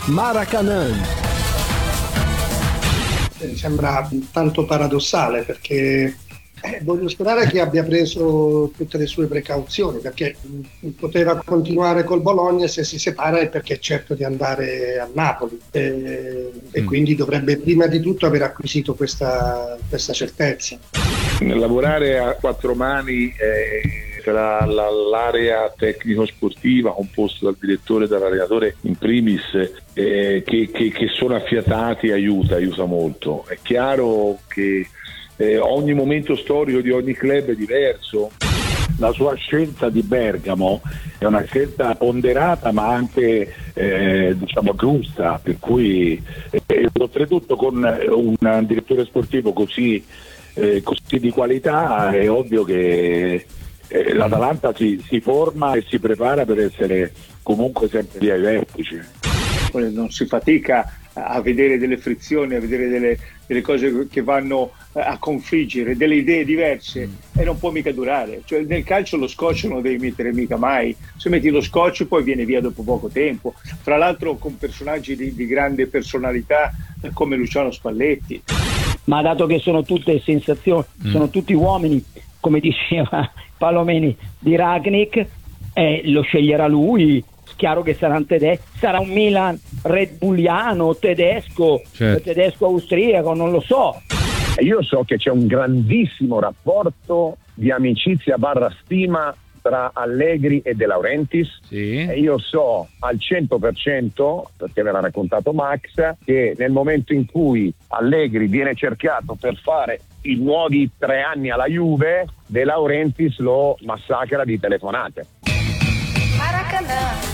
Maracanã. Sembra tanto paradossale perché voglio sperare che abbia preso tutte le sue precauzioni, perché poteva continuare col Bologna, se si separa è perché è certo di andare a Napoli e quindi dovrebbe prima di tutto aver acquisito questa certezza. Lavorare a quattro mani tra l'area tecnico-sportiva composta dal direttore e dall'allenatore in primis che sono affiatati aiuta molto. È chiaro che ogni momento storico di ogni club è diverso. La sua scelta di Bergamo è una scelta ponderata ma anche giusta, per cui oltretutto con un direttore sportivo così di qualità è ovvio che l'Atalanta si forma e si prepara per essere comunque sempre lì ai vertici. Non si fatica a vedere delle frizioni, a vedere delle cose che vanno a confliggere, delle idee diverse, e non può mica durare. Cioè, nel calcio lo scotch non lo devi mettere mica mai, se metti lo scotch poi viene via dopo poco tempo, fra l'altro con personaggi di grande personalità come Luciano Spalletti. Ma dato che sono tutte sensazioni, sono tutti uomini, come diceva Palomeni, di Rangnick, lo sceglierà lui. Chiaro che sarà un Milan Red Bulliano, tedesco, certo, tedesco austriaco, non lo so. Io so che c'è un grandissimo rapporto di amicizia / stima tra Allegri e De Laurentiis, sì. E io so al 100%, perché me l'ha raccontato Max, che nel momento in cui Allegri viene cercato per fare i nuovi 3 anni alla Juve, De Laurentiis lo massacra di telefonate. Maracanã.